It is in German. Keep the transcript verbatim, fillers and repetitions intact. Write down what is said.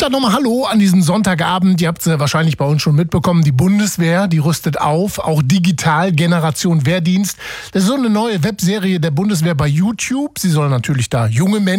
sage nochmal Hallo an diesem Sonntagabend. Ihr habt es ja wahrscheinlich bei uns schon mitbekommen. Die Bundeswehr, die rüstet auf. Auch digital, Generation Wehrdienst. Das ist so eine neue Webserie der Bundeswehr bei YouTube. Sie soll natürlich da junge Menschen